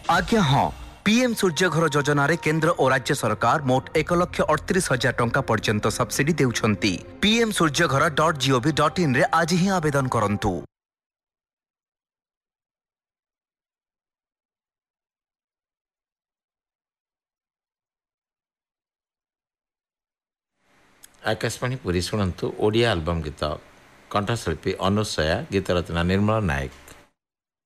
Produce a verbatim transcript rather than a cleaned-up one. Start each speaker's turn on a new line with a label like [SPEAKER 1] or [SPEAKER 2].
[SPEAKER 1] आज्ञा हाँ, पीएम सूर्य घर योजना रे केंद्र और राज्य सरकार मोट एक लक्ष अड़तीस हजार टंका पर्यंत सब्सिडी देउछंती। पीएम सूर्य घर डॉट जीओवी डॉट इन रे आज ही आवेदन करंतु।
[SPEAKER 2] आकाशवाणी पुरी शुणु ओडिया आलबम गीत कंठशिल्पी अनुसया गीत रचना निर्मल नायक।